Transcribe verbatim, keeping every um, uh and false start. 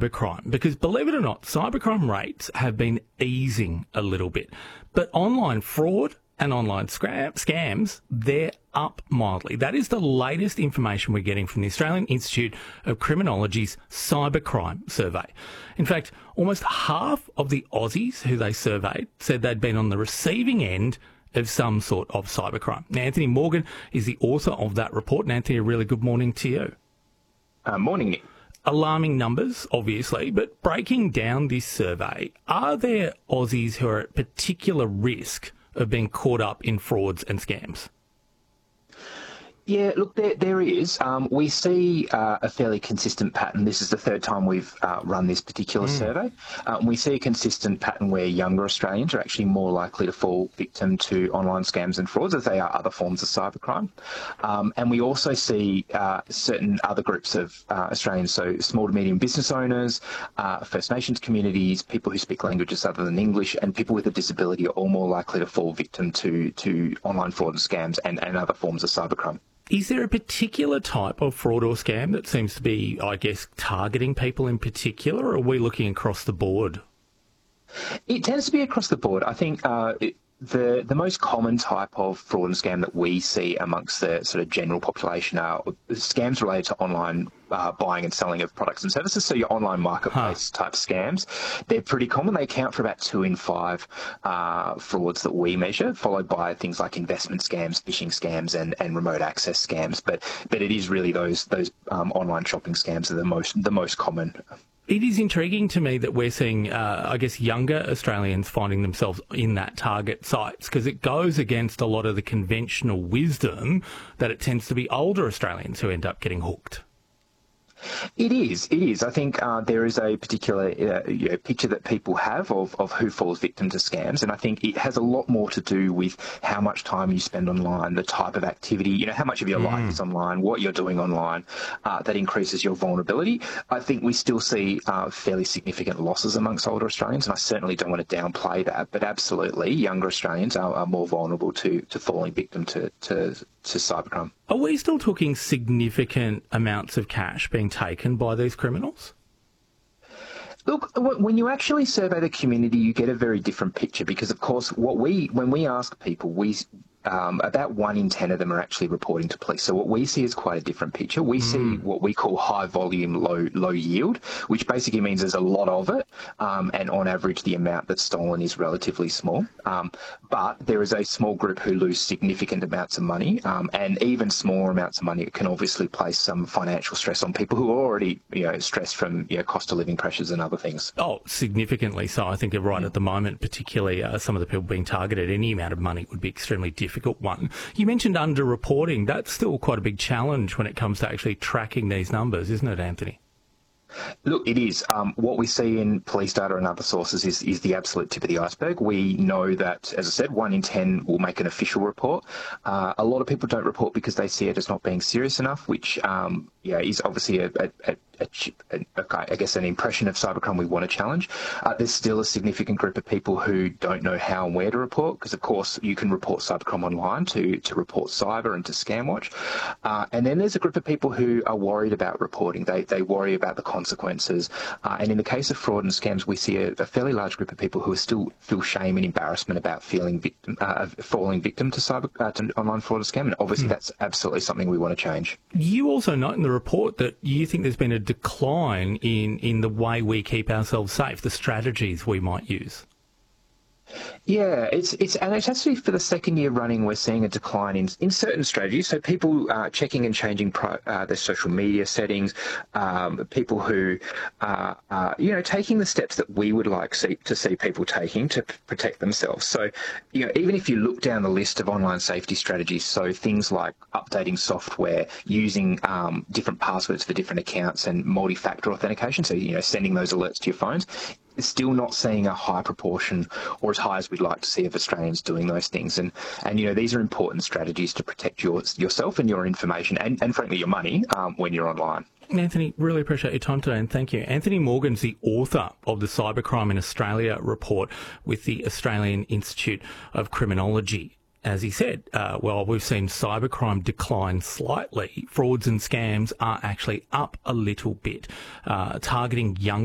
cybercrime, because believe it or not, cybercrime rates have been easing a little bit. But online fraud and online scam, scams, they're up mildly. That is the latest information we're getting from the Australian Institute of Criminology's Cybercrime Survey. In fact, almost half of the Aussies who they surveyed said they'd been on the receiving end of some sort of cybercrime. Now, Anthony Morgan is the author of that report. And Anthony, a really good morning to you. Uh, morning, Nick. Alarming numbers, obviously, but breaking down this survey, are there Aussies who are at particular risk of being caught up in frauds and scams? Yeah, look, there, there is. Um, we see uh, a fairly consistent pattern. This is the third time we've uh, run this particular mm. survey. Uh, we see a consistent pattern where younger Australians are actually more likely to fall victim to online scams and frauds as they are other forms of cybercrime. Um, and we also see uh, certain other groups of uh, Australians, so small to medium business owners, uh, First Nations communities, people who speak languages other than English, and people with a disability are all more likely to fall victim to, to online fraud and scams and, and other forms of cybercrime. Is there a particular type of fraud or scam that seems to be, I guess, targeting people in particular, or are we looking across the board? It tends to be across the board. I think uh, it, the the most common type of fraud and scam that we see amongst the sort of general population are scams related to online uh, buying and selling of products and services. So your online marketplace huh. type scams, they're pretty common. They account for about two in five uh, frauds that we measure, followed by things like investment scams, phishing scams, and, and remote access scams. But but it is really those those um, online shopping scams are the most the most common. It is intriguing to me that we're seeing, uh, I guess, younger Australians finding themselves in that target sites, because it goes against a lot of the conventional wisdom that it tends to be older Australians who end up getting hooked. It is. It is. I think uh, there is a particular uh, you know, picture that people have of, of who falls victim to scams, and I think it has a lot more to do with how much time you spend online, the type of activity, you know, how much of your mm. life is online, what you're doing online, uh, that increases your vulnerability. I think we still see uh, fairly significant losses amongst older Australians, and I certainly don't want to downplay that, but absolutely, younger Australians are, are more vulnerable to, to falling victim to, to, to cybercrime. Are we still talking significant amounts of cash being taken by these criminals? Look, when you actually survey the community, you get a very different picture because, of course, what we when we ask people, we um, about one in ten of them are actually reporting to police. So what we see is quite a different picture. We mm. see what we call high volume, low low yield, which basically means there's a lot of it, um, and on average, the amount that's stolen is relatively small. Um, but there is a small group who lose significant amounts of money, um, and even smaller amounts of money can obviously place some financial stress on people who are already, you know, stressed from you know, cost of living pressures and other things. Oh, significantly so. I think you're right. At the moment, particularly uh, some of the people being targeted, any amount of money would be extremely difficult one. You mentioned underreporting. That's still quite a big challenge when it comes to actually tracking these numbers, isn't it, Anthony? Look, it is. Um, what we see in police data and other sources is, is the absolute tip of the iceberg. We know that, as I said, one in ten will make an official report. Uh, a lot of people don't report because they see it as not being serious enough, which um, yeah, is obviously a, a, a A, a, I guess an impression of cybercrime we want to challenge. Uh, there's still a significant group of people who don't know how and where to report, because of course you can report cybercrime online to, to report cyber and to Scamwatch. Uh, and then there's a group of people who are worried about reporting. They they worry about the consequences. Uh, and in the case of fraud and scams, we see a, a fairly large group of people who still feel shame and embarrassment about feeling victim, uh, falling victim to cyber uh, to online fraud or scam. And obviously mm. that's absolutely something we want to change. You also note in the report that you think there's been a decline in, in the way we keep ourselves safe, the strategies we might use. Yeah, it's it's and it's actually for the second year running we're seeing a decline in in certain strategies. So people uh, checking and changing pro, uh, their social media settings, um, people who are uh, you know taking the steps that we would like see, to see people taking to p- protect themselves. So you know even if you look down the list of online safety strategies, so things like updating software, using um, different passwords for different accounts, and multi-factor authentication. So you know sending those alerts to your phones. Still not seeing a high proportion, or as high as we'd like to see, of Australians doing those things. And, and you know, these are important strategies to protect your, yourself and your information and, and frankly, your money um, when you're online. Anthony, really appreciate your time today, and thank you. Anthony Morgan's the author of the Cybercrime in Australia report with the Australian Institute of Criminology. As he said, uh, well, we've seen cybercrime decline slightly. Frauds and scams are actually up a little bit, uh, targeting young